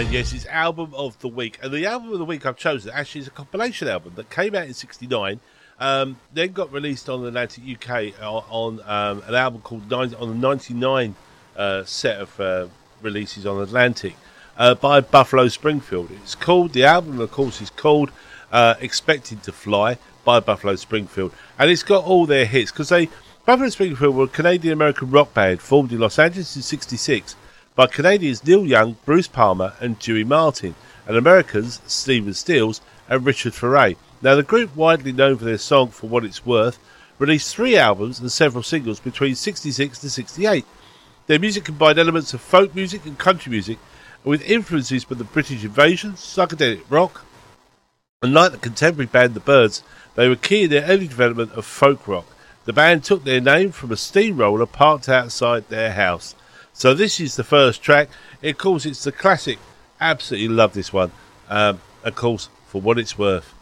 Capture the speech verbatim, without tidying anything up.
And yes, it's album of the week. And the album of the week I've chosen actually is a compilation album that came out in sixty-nine, um, then got released on Atlantic U K on, on um, an album called nine, on the ninety-nine uh, set of uh, releases on Atlantic uh, by Buffalo Springfield. It's called, the album of course is called uh, Expected to Fly by Buffalo Springfield. And it's got all their hits because they, Buffalo Springfield were a Canadian-American rock band formed in Los Angeles in sixty-six. By Canadians Neil Young, Bruce Palmer and Dewey Martin, and Americans Stephen Stills and Richard Ferré. Now the group, widely known for their song For What It's Worth, released three albums and several singles between sixty-six to sixty-eight. Their music combined elements of folk music and country music, with influences from the British invasion, psychedelic rock, and like the contemporary band The Byrds, they were key in their early development of folk rock. The band took their name from a steamroller parked outside their house. So this is the first track. Of course, it's the classic. Absolutely love this one. Um, of course, For What It's Worth.